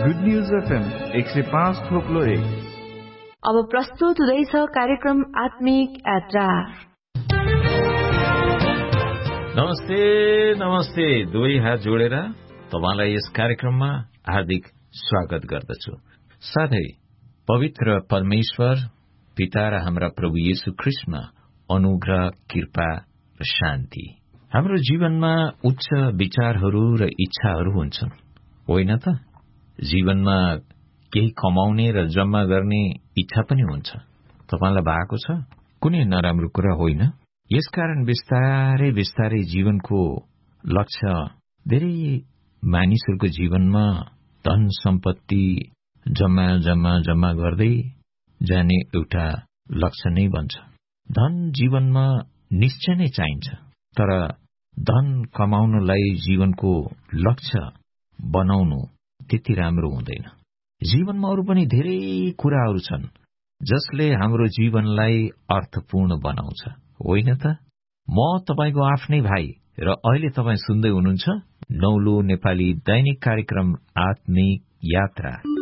Good news FM 105.1। अब प्रस्तुत हुँदैछ कार्यक्रम आत्मिक यात्रा। नमस्ते नमस्ते, दुवै हात जोडेर तपाईलाई यस कार्यक्रममा हार्दिक स्वागत गर्दछु। साथै पवित्र परमेश्वर पिता र हाम्रा प्रभु येशू ख्रीष्टमा अनुग्रह, कृपा र शान्ति। हाम्रो जीवनमा उच्च विचारहरू र इच्छाहरू हुन्छन्, होइन त? जीवनमा केही कमाउने र जम्मा गर्ने इच्छा पनि हुन्छ। तपाईलाई भएको छ? कुनै नराम्रो कुरा होइन। यसकारण बिस्तारै बिस्तारै जीवनको लक्ष्य धेरै मानिसहरूको जीवनमा धन सम्पत्ति जम्मा जम्मा जम्मा गर्दै जाने एउटा लक्ष्य नै बन्छ। धन जीवनमा निश्चय नै चाहिन्छ, तर धन कमाउनलाई जीवनको लक्ष्य बनाउनु त्यति राम्रो हुँदैन। जीवनमा अरू पनि धेरै कुराहरू छन् जसले हाम्रो जीवनलाई अर्थपूर्ण बनाउँछ, होइन त? म तपाईको आफ्नै भाइ र अहिले तपाई सुन्दै हुनुहुन्छ नौलो नेपाली दैनिक कार्यक्रम आत्मिक यात्रा।